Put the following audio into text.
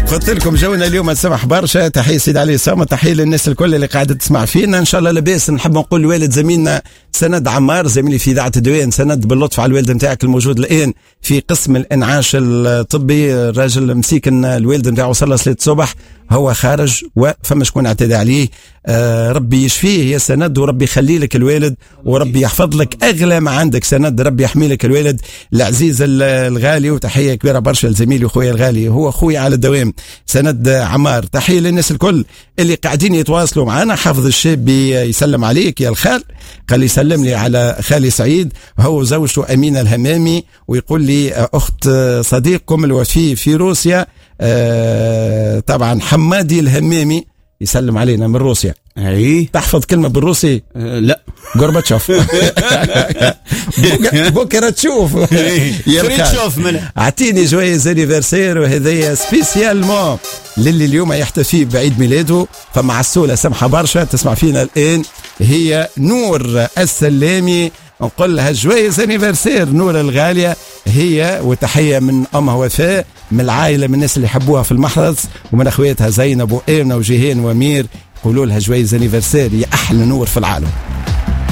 قلت لكم جونا اليوم السمح برشا. تحية سيد علي سامة، تحية للناس الكل اللي قاعدة تسمع فينا، ان شاء الله لاباس. نحب نقول لوالد زميلنا سند عمار زميلي في اذاعة الدوين، سند باللطف على الوالد نتاعك الموجود الان في قسم الانعاش الطبي. الراجل مسيكن الوالد نتاعو صلى صلاة الصبح، هو خارج وفما شكون اعتدى عليه. ربي يشفيه يا سند، وربي يخلي لك الوالد، وربي يحفظ لك اغلى ما عندك سند. ربي يحمي لك الوالد العزيز الغالي. وتحيه كبيره برشا لزميلي وخويا الغالي، هو خويا على الدوام سند عمار. تحيه للناس الكل اللي قاعدين يتواصلوا معنا. حافظ الشابي يسلم عليك يا الخال، قال لي سلم لي على خالي سعيد، هو زوجته امينه الهمامي، ويقول لي اخت صديقكم الوفي في روسيا طبعا حمادي الهمامي يسلم علينا من روسيا. اي تحفظ كلمة بالروسي؟ لا غورباتشوف. بكرة تشوف تشوف منه. اعطيني جويز انيفرسير، وهذايا سبيسيالمون للي اليوم يحتفي بعيد ميلاده. فمع السولة سمحة برشا تسمع فينا الآن هي نور السلامي، نقول لها جويز انيفرسير نور الغالية هي. وتحية من أمها وفاء، من العائلة، من الناس اللي يحبوها في المحرز، ومن أخواتها زينب وآمنة وجيهان ومير، قولوا لها جويز انيفرسير يا أحلى نور في العالم.